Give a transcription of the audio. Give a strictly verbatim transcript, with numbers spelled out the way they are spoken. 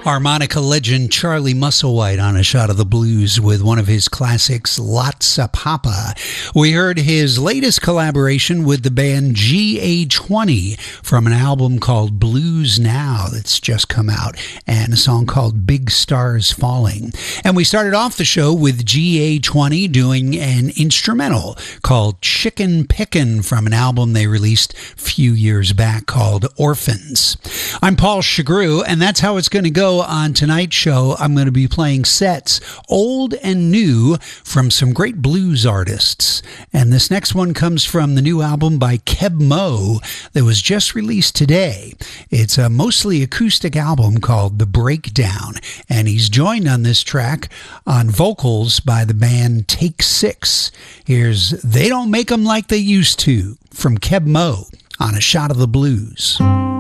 Harmonica legend Charlie Musselwhite on A Shot of the Blues with one of his classics, Lotsa Papa. We heard his latest collaboration with the band G A twenty from an album called Blues Now that's just come out, and a song called Big Stars Falling. And we started off the show with G A twenty doing an instrumental called Chicken Pickin' from an album they released a few years back called Orphans. I'm Paul Chagru, and that's how it's going to go on tonight's show. I'm going to be playing sets, old and new, from some great blues artists. And this next one comes from the new album by Keb Mo that was just released today. It's a mostly acoustic album called The Breakdown, and he's joined on this track on vocals by the band Take Six. Here's They Don't Make 'Em Like They Used To from Keb Mo on A Shot of the Blues.